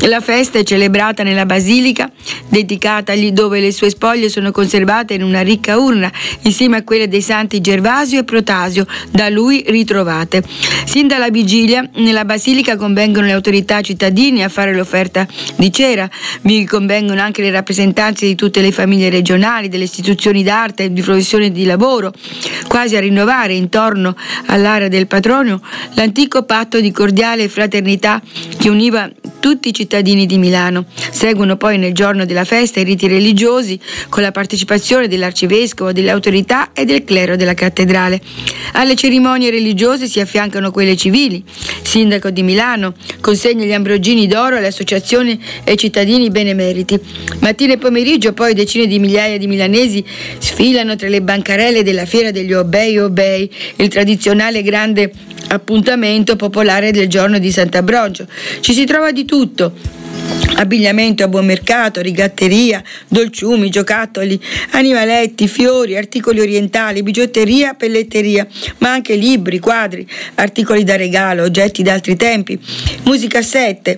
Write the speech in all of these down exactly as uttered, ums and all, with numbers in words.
La festa è celebrata nella basilica dedicata agli dove le sue spoglie sono conservate in una ricca urna insieme a quelle dei santi Gervasio e Protasio, da lui ritrovate. Sin dalla vigilia nella basilica convengono le autorità cittadine a fare l'offerta di cera, vi convengono anche le rappresentanze di tutte le famiglie regionali, delle istituzioni d'arte, di professione e di lavoro, quasi a rinnovare intorno all'area del patrono l'antico patto di cordiale fraternità che univa tutti i cittadini di Milano. Seguono poi nel giorno della festa i riti religiosi con la partecipazione dell'arcivescovo, delle autorità e del clero della cattedrale. Alle cerimonie religiose si affiancano quelle civili. Il sindaco di Milano consegna gli ambrogini d'oro alle associazioni e cittadini benemeriti. Mattina e pomeriggio poi decine di migliaia di milanesi sfilano tra le bancarelle della fiera degli Obei Obei, il tradizionale grande appuntamento popolare del giorno di Sant'Ambrogio. Ci si trova di tutto: abbigliamento a buon mercato, rigatteria, dolciumi, giocattoli, animaletti, fiori, articoli orientali, bigiotteria, pelletteria, ma anche libri, quadri, articoli da regalo, oggetti d'altri tempi, musicassette,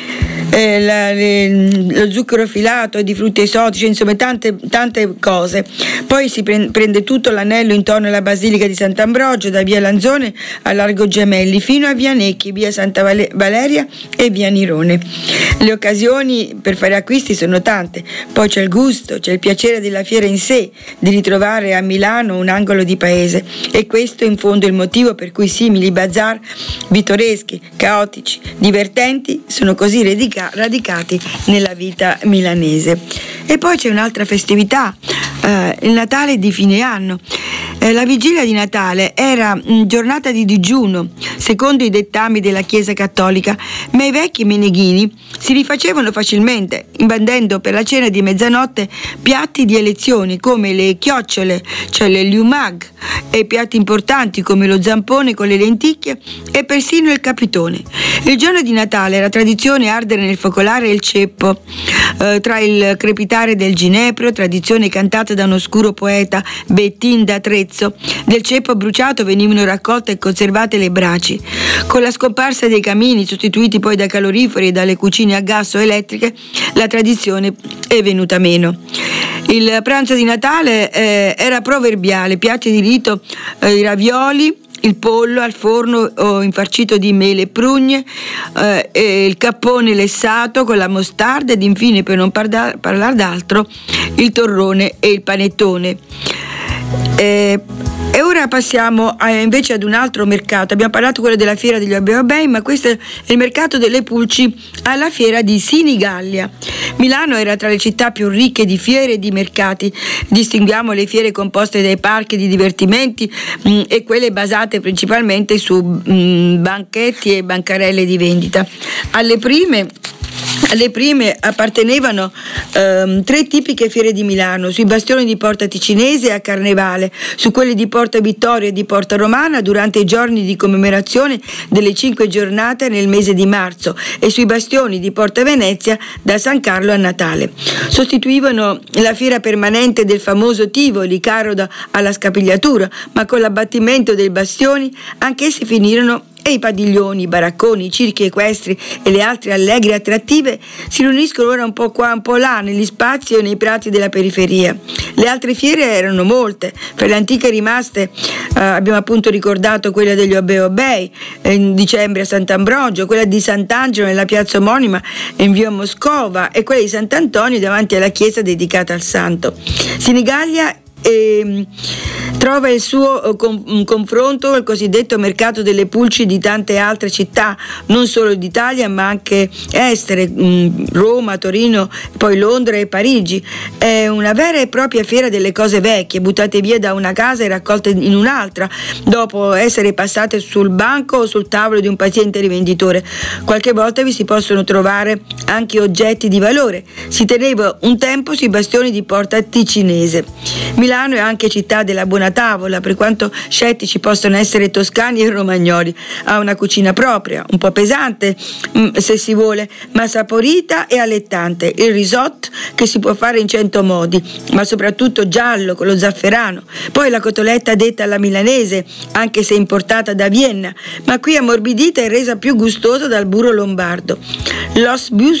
eh, la, le, lo zucchero filato di frutti esotici, insomma tante, tante cose. Poi si prende tutto l'anello intorno alla Basilica di Sant'Ambrogio, da via Lanzone a Largo Gemelli fino a via Necchi, via Santa Valeria e via Nirone. Le occasioni per fare acquisti sono tante, poi c'è il gusto, c'è il piacere della fiera in sé, di ritrovare a Milano un angolo di paese, e questo in fondo è il motivo per cui simili bazar pittoreschi, caotici, divertenti sono così radica- radicati nella vita milanese. E poi c'è un'altra festività, eh, il Natale di fine anno. Eh, la vigilia di Natale era mh, giornata di digiuno, secondo i dettami della Chiesa Cattolica, ma i vecchi meneghini si rifacevano facilmente, imbandendo per la cena di mezzanotte piatti di elezioni come le chiocciole, cioè le liumag, e piatti importanti come lo zampone con le lenticchie e persino il capitone. Il giorno di Natale era tradizione ardere nel focolare il ceppo, eh, tra il crepitare del ginepro, tradizione cantata da un oscuro poeta, Bettin da Trezzo. Del ceppo bruciato venivano raccolte e conservate le braci. Con la scomparsa dei camini, sostituiti poi da caloriferi e dalle cucine a gas o elettriche, la tradizione è venuta meno. Il pranzo di Natale eh, era proverbiale: piatti di rito, eh, i ravioli, il pollo al forno o infarcito di mele e prugne, eh, e il cappone lessato con la mostarda, ed infine, per non parda- parlare d'altro, il torrone e il panettone. Eh, E ora passiamo a, invece ad un altro mercato. Abbiamo parlato quello della fiera degli Obei Obei, ma questo è il mercato delle pulci alla fiera di Sinigallia. Milano era tra le città più ricche di fiere e di mercati. Distinguiamo le fiere composte dai parchi di divertimenti mh, e quelle basate principalmente su mh, banchetti e bancarelle di vendita. Alle prime Alle prime appartenevano ehm, tre tipiche fiere di Milano: sui bastioni di Porta Ticinese e a Carnevale, su quelli di Porta Vittoria e di Porta Romana durante i giorni di commemorazione delle cinque giornate nel mese di marzo, e sui bastioni di Porta Venezia da San Carlo a Natale. Sostituivano la fiera permanente del famoso Tivoli, caro da, alla Scapigliatura, ma con l'abbattimento dei bastioni anch'essi finirono, e i padiglioni, i baracconi, i circhi equestri e le altre allegre attrattive si riuniscono ora un po' qua, un po' là, negli spazi o nei prati della periferia. Le altre fiere erano molte. Per le antiche rimaste eh, abbiamo appunto ricordato quella degli Obei Obei eh, in dicembre a Sant'Ambrogio, quella di Sant'Angelo nella piazza omonima in via Moscova, e quella di Sant'Antonio davanti alla chiesa dedicata al santo. Sinigallia E trova il suo con, confronto al cosiddetto mercato delle pulci di tante altre città, non solo d'Italia ma anche estere, mh, Roma, Torino, poi Londra e Parigi. È una vera e propria fiera delle cose vecchie, buttate via da una casa e raccolte in un'altra, dopo essere passate sul banco o sul tavolo di un paziente rivenditore. Qualche volta vi si possono trovare anche oggetti di valore. Si teneva un tempo sui bastioni di Porta Ticinese. Milano è anche città della buona tavola, per quanto scettici possono essere toscani e romagnoli. Ha una cucina propria, un po' pesante se si vuole, ma saporita e allettante. Il risotto, che si può fare in cento modi, ma soprattutto giallo con lo zafferano. Poi la cotoletta detta alla milanese, anche se importata da Vienna, ma qui ammorbidita e resa più gustosa dal burro lombardo. L'os